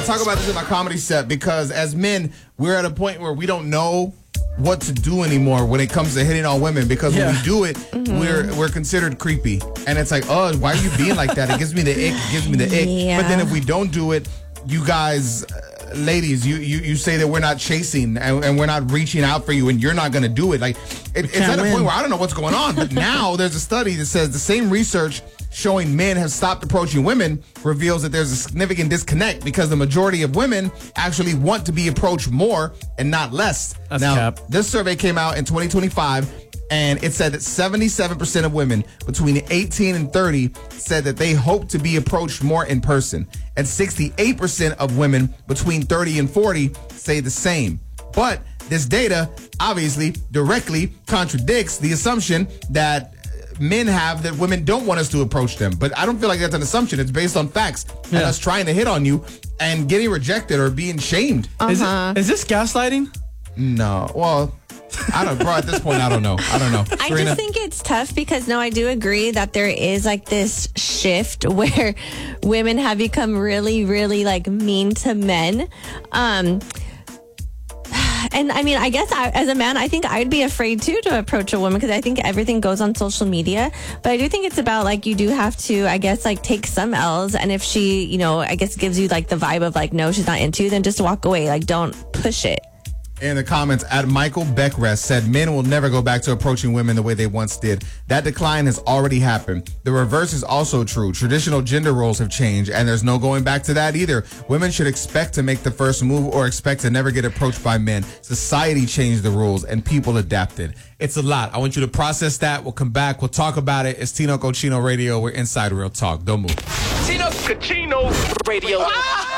talk about this in my comedy set because as men, we're at a point where we don't know what to do anymore when it comes to hitting on women because when we do it, we're considered creepy. And it's like, oh, why are you being like that? It gives me the ick. It gives me the ick. Yeah. But then if we don't do it, you guys... ladies, you say that we're not chasing and we're not reaching out for you and you're not going to do it. Like it's at a point where I don't know what's going on. But now there's a study that says the same research showing men have stopped approaching women reveals that there's a significant disconnect because the majority of women actually want to be approached more and not less. That's now, cap. This survey came out in 2025. And it said that 77% of women between 18 and 30 said that they hope to be approached more in person. And 68% of women between 30 and 40 say the same. But this data obviously directly contradicts the assumption that men have that women don't want us to approach them. But I don't feel like that's an assumption. It's based on facts. And us trying to hit on you and getting rejected or being shamed. Is this gaslighting? No. Well... I don't, bro. At this point, I don't know. I just think it's tough because I do agree that there is like this shift where women have become really, really like mean to men. And I mean, I guess as a man, I think I'd be afraid too to approach a woman because I think everything goes on social media. But I do think it's about like you do have to, I guess, like take some L's. And if she, I guess gives you like the vibe of like, no, she's not into you, then just walk away. Like, don't push it. In the comments, at Michael Beckrest said, men will never go back to approaching women the way they once did. That decline has already happened. The reverse is also true. Traditional gender roles have changed, and there's no going back to that either. Women should expect to make the first move or expect to never get approached by men. Society changed the rules, and people adapted. It's a lot. I want you to process that. We'll come back. We'll talk about it. It's Tino Cochino Radio. We're inside Real Talk. Don't move. Tino Cochino Radio.